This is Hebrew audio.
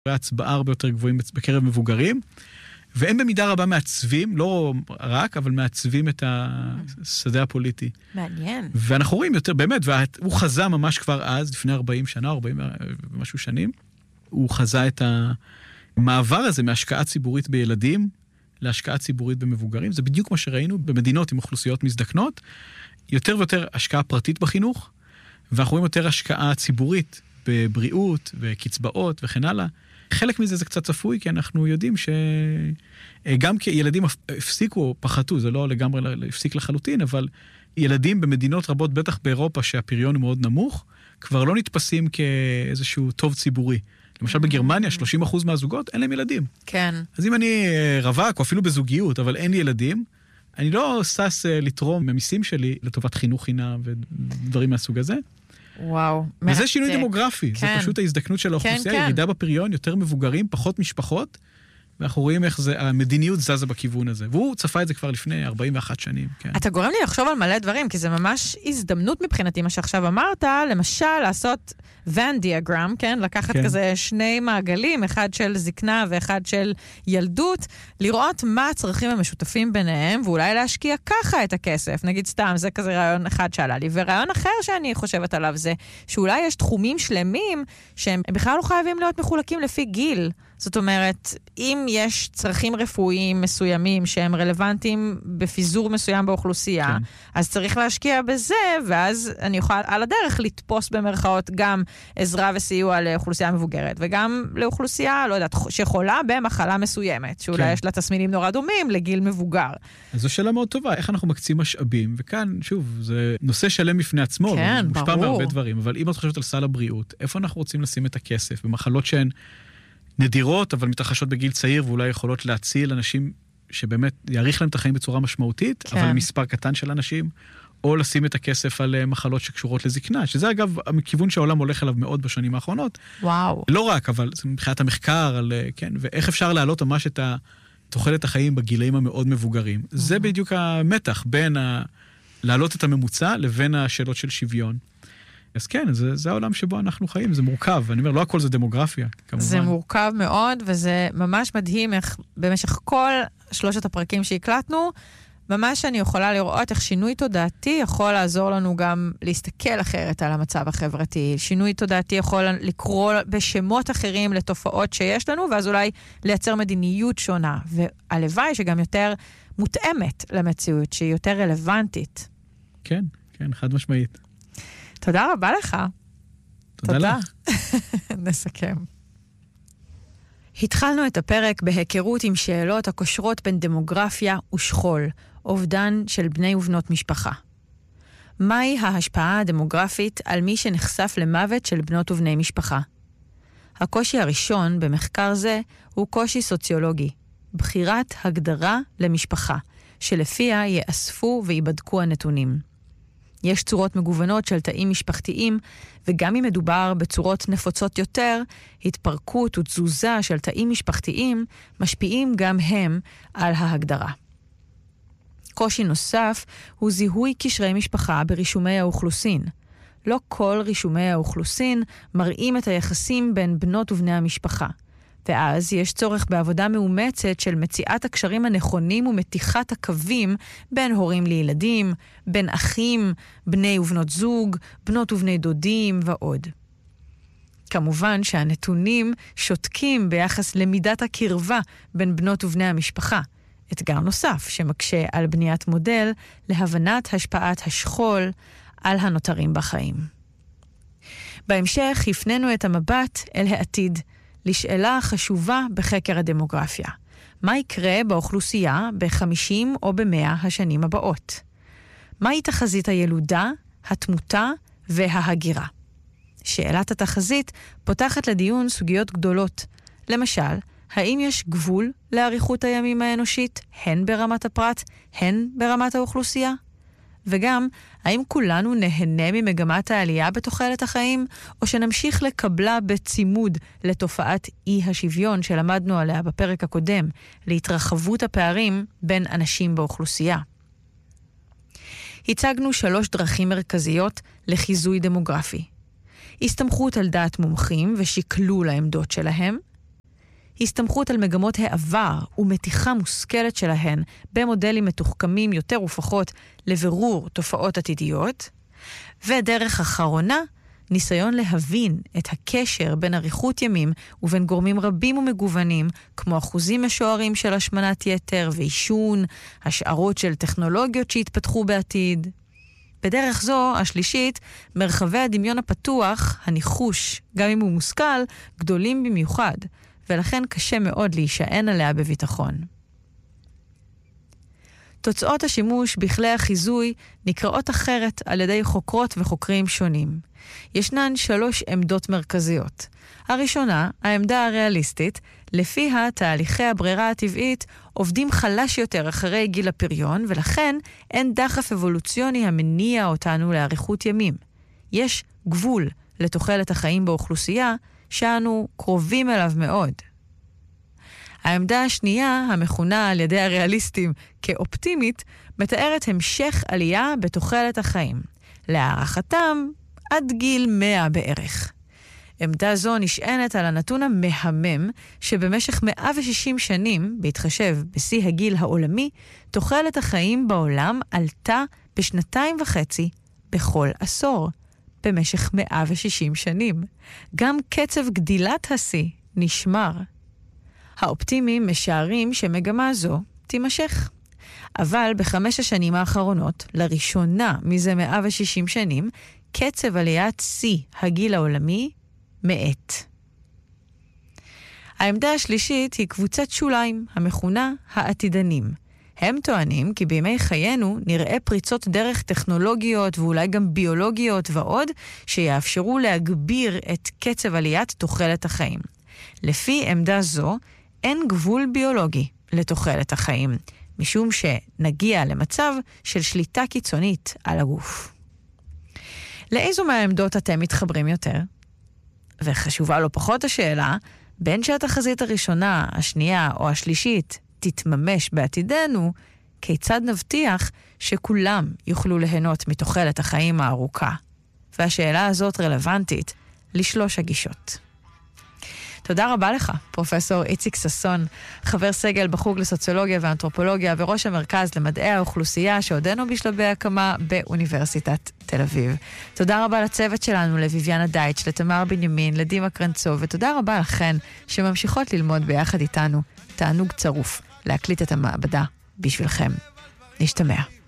ההצבעה הרבה יותר גבוהים בקרב מבוגרים, והם במידה רבה מעצבים, לא רק, אבל מעצבים את השדה הפוליטי. מעניין. ואנחנו רואים יותר, באמת, והוא חזה ממש כבר אז, לפני 40 שנה, 40 ומשהו שנים, הוא חזה את המעבר הזה מהשקעה ציבורית בילדים, להשקעה ציבורית במבוגרים. זה בדיוק מה שראינו במדינות עם אוכלוסיות מזדקנות, יותר ויותר השקעה פרטית בחינוך, ואנחנו רואים יותר השקעה ציבורית בבריאות וקצבאות וכן הלאה. חלק מזה זה קצת צפוי, כי אנחנו יודעים שגם כילדים הפסיקו או פחתו, זה לא לגמרי הפסיק לחלוטין, אבל ילדים במדינות רבות, בטח באירופה, שהפריון הוא מאוד נמוך, כבר לא נתפסים כאיזשהו טוב ציבורי. למשל בגרמניה, 30% מהזוגות, אין להם ילדים. כן. אז אם אני רווק, או אפילו בזוגיות, אבל אין לי ילדים, אני לא סס לתרום ממיסים שלי לטובת חינוך חינם ודברים מהסוג הזה. וואו. וזה שינוי דמוגרפי, כן. זה פשוט ההזדקנות של האוכלוסייה, כן. ירידה בפריון, יותר מבוגרים, פחות משפחות, ואנחנו רואים איך המדיניות זזה בכיוון הזה. והוא צפה את זה כבר לפני 41 שנים. כן. אתה גורם לי לחשוב על מלא דברים, כי זה ממש הזדמנות מבחינתי, מה שעכשיו אמרת, למשל לעשות Venn diagram, כן? לקחת כזה שני מעגלים, אחד של זקנה ואחד של ילדות, לראות מה הצרכים המשותפים ביניהם, ואולי להשקיע ככה את הכסף. נגיד סתם, זה כזה רעיון אחד שעלה לי. ורעיון אחר שאני חושבת עליו זה, שאולי יש תחומים שלמים שהם בכלל לא חייבים להיות מחולקים לפי גיל. זאת אומרת, אם יש צרכים רפואיים מסוימים שהם רלוונטיים בפיזור מסוים באוכלוסייה, אז צריך להשקיע בזה, ואז אני אוכל על הדרך לתפוס במרכאות גם עזרה וסיוע לאוכלוסייה מבוגרת, וגם לאוכלוסייה, לא יודעת, שחולה במחלה מסוימת, שאולי יש לה תסמינים נורא דומים לגיל מבוגר. אז זו שאלה מאוד טובה, איך אנחנו מקצים משאבים, וכאן, שוב, זה נושא שלם בפני עצמו, כן, מושפע מהרבה דברים, אבל אם את חושבת על סל הבריאות, איפה אנחנו רוצים לשים את הכסף? במחלות שהן נדירות, אבל מתרחשות בגיל צעיר, ואולי יכולות להציל אנשים שבאמת יאריך להם את החיים בצורה משמעותית, כן. אבל מספר קטן של אנשים, או לשים את הכסף על מחלות שקשורות לזקנה, שזה אגב הכיוון שהעולם הולך אליו מאוד בשנים האחרונות. וואו. לא רק, אבל מבחינת המחקר, כן, ואיך אפשר להעלות ממש את תוחלת החיים בגילאים המאוד מבוגרים. זה בדיוק המתח בין להעלות את הממוצע לבין השאלות של שוויון. אז כן, זה העולם שבו אנחנו חיים, זה מורכב. אני אומר, לא הכל זה דמוגרפיה, כמובן. זה מורכב מאוד, וזה ממש מדהים איך במשך כל 3 הפרקים שהקלטנו, ממש אני יכולה לראות איך שינוי תודעתי יכול לעזור לנו גם להסתכל אחרת על המצב החברתי. שינוי תודעתי יכול לקרוא בשמות אחרים לתופעות שיש לנו, ואז אולי לייצר מדיניות שונה. והלוואי שגם יותר מותאמת למציאות, שהיא יותר רלוונטית. כן, כן, חד משמעית. תודה רבה לך. תודה לך. נסכם. התחלנו את הפרק בהיכרות עם שאלות הקושרות בין דמוגרפיה ושכול, אובדן של בני ובנות משפחה. מהי ההשפעה הדמוגרפית על מי שנחשף למוות של בנות ובני משפחה? הקושי הראשון במחקר זה הוא קושי סוציולוגי, בחירת הגדרה למשפחה, שלפיה יאספו ויבדקו הנתונים. יש צורות מגוונות של תאים משפחתיים, וגם אם מדובר בצורות נפוצות יותר, התפרקות ותזוזה של תאים משפחתיים משפיעים גם הם על ההגדרה. קושי נוסף הוא זיהוי קשרי משפחה ברישומי האוכלוסין. לא כל רישומי האוכלוסין מראים את היחסים בין בנות ובני המשפחה. ואז יש צורך בעבודה מאומצת של מציאת הקשרים הנכונים ומתיחת הקווים בין הורים לילדים, בין אחים, בני ובנות זוג, בנות ובני דודים ועוד. כמובן שהנתונים שותקים ביחס למידת הקרבה בין בנות ובני המשפחה. אתגר נוסף שמקשה על בניית מודל להבנת השפעת השכול על הנותרים בחיים. בהמשך הפנינו את המבט אל העתיד, לשאלה חשובה בחקר הדמוגרפיה. מה יקרה באוכלוסייה ב-50 או ב-100 השנים הבאות? מהי תחזית הילודה, התמותה וההגירה? שאלת התחזית פותחת לדיון סוגיות גדולות. למשל, האם יש גבול לאריכות הימים האנושית, הן ברמת הפרט, הן ברמת האוכלוסייה? וגם, האם כולנו נהנה ממגמת העלייה בתוחלת החיים, או שנמשיך לקבלה בצימוד לתופעת אי השוויון שלמדנו עליה בפרק הקודם, להתרחבות הפערים בין אנשים באוכלוסייה? הצגנו 3 דרכים מרכזיות לחיזוי דמוגרפי. הסתמכות על דעת מומחים ושקלול העמדות שלהם, הסתמכות על מגמות העבר ומתיחה מושכלת שלהן במודלים מתוחכמים יותר ופחות לבירור תופעות עתידיות. ודרך אחרונה, ניסיון להבין את הקשר בין אריכות ימים ובין גורמים רבים ומגוונים, כמו אחוזים משוערים של השמנת יתר ועישון, השערות של טכנולוגיות שהתפתחו בעתיד. בדרך זו, השלישית, מרחבי הדמיון הפתוח, הניחוש, גם אם הוא מושכל, גדולים במיוחד, ולכן קשה מאוד להישען עליה בביטחון. תוצאות השימוש בכלי החיזוי נקראות אחרת על ידי חוקרות וחוקרים שונים. ישנן 3 עמדות מרכזיות. הראשונה, העמדה הריאליסטית, לפיה תהליכי הברירה הטבעית עובדים חלש יותר אחרי גיל הפריון, ולכן אין דחף אבולוציוני המניע אותנו לאריכות ימים. יש גבול לתוחלת החיים באוכלוסייה שאנו קרובים אליו מאוד. העמדה השנייה, המכונה על ידי הריאליסטים כאופטימית, מתארת המשך עלייה בתוחלת החיים. להערכתם, עד גיל 100 בערך. עמדה זו נשענת על הנתון המהמם שבמשך 160 שנים, בהתחשב בשיא הגיל העולמי, תוחלת החיים בעולם עלתה ב2.5 בכל עשור, במשך 160 שנים. גם קצב גדילת השיא נשמר. האופטימים משערים שמגמה זו תימשך. אבל ב5 השנים האחרונות, לראשונה מזה 160 שנים, קצב עליית שיא הגיל העולמי מאט. העמדה השלישית היא קבוצת שוליים, המכונה העתידנים. הם טוענים כי בימי חיינו נראה פריצות דרך טכנולוגיות ואולי גם ביולוגיות ועוד, שיאפשרו להגביר את קצב עליית תוחלת החיים. לפי עמדה זו, אין גבול ביולוגי לתוחלת החיים, משום שנגיע למצב של שליטה קיצונית על הגוף. לאיזו מהעמדות אתם מתחברים יותר? וחשובה לא פחות השאלה, בין שהתחזית הראשונה, השנייה או השלישית תתממש בעתידנו, כיצד נבטיח שכולם יוכלו ליהנות מתוחלת החיים הארוכה? והשאלה הזאת רלוונטית לשלוש הגישות. תודה רבה לך, פרופסור איציק ששון, חבר סגל בחוג לסוציולוגיה ואנתרופולוגיה וראש המרכז למדעי האוכלוסייה שעודנו בשלבי הקמה באוניברסיטת תל אביב. תודה רבה לצוות שלנו, לויביאנה דייטש, לתמר בנימין, לדימה קרנצוב, ותודה רבה לכן שממשיכות ללמוד ביחד איתנו. תענוג צרוף להקליט את המעבדה בשבילכם. נשתמע.